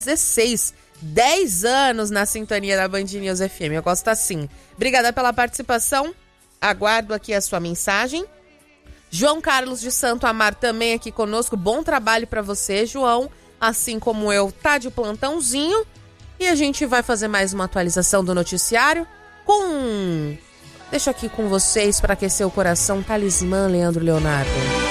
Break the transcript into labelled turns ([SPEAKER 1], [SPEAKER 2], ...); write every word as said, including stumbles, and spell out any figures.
[SPEAKER 1] dezesseis, dez anos na sintonia da Band News F M. Eu gosto assim. Obrigada pela participação. Aguardo aqui a sua mensagem. João Carlos de Santo Amaro também aqui conosco. Bom trabalho para você, João. Assim como eu, tá de plantãozinho. E a gente vai fazer mais uma atualização do noticiário com... Deixo aqui com vocês para aquecer o coração, Talismã, Leandro Leonardo.